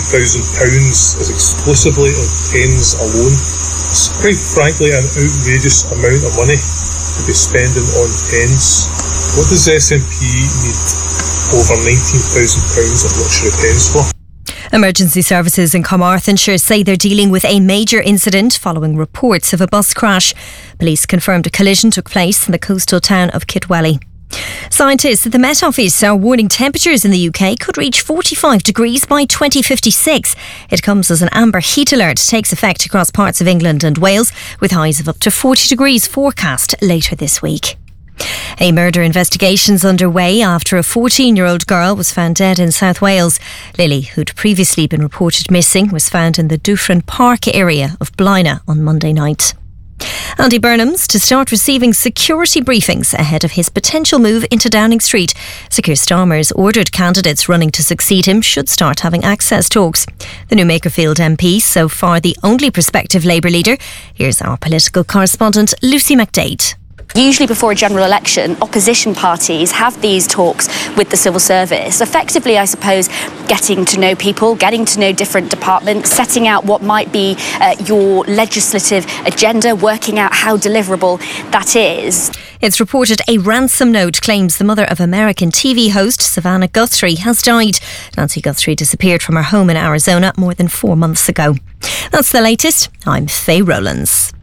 is exclusively on pens alone. It's quite frankly an outrageous amount of money to be spending on pens. What does SNP need over £19,000 of luxury pens for? Emergency services in Carmarthenshire say they're dealing with a major incident following reports of a bus crash. Police confirmed a collision took place in the coastal town of Kitwelly. Scientists at the Met Office are warning temperatures in the UK could reach 45 degrees by 2056. It comes as an amber heat alert takes effect across parts of England and Wales, with highs of up to 40 degrees forecast later this week. A murder investigation's underway after a 14-year-old girl was found dead in South Wales. Lily, who'd previously been reported missing, was found in the Dufferin Park area of Blaina on Monday night. Andy Burnham's to start receiving security briefings ahead of his potential move into Downing Street. Sir Keir Starmer's ordered candidates running to succeed him should start having access talks. The new Makerfield MP, so far the only prospective Labour leader. Here's our political correspondent Lucy McDade. Usually before a general election, opposition parties have these talks with the civil service, effectively, I suppose, getting to know people, getting to know different departments, setting out what might be your legislative agenda, working out how deliverable that is. It's reported a ransom note claims the mother of American TV host Savannah Guthrie has died. Nancy Guthrie disappeared from her home in Arizona more than 4 months ago. That's the latest. I'm Faye Rowlands.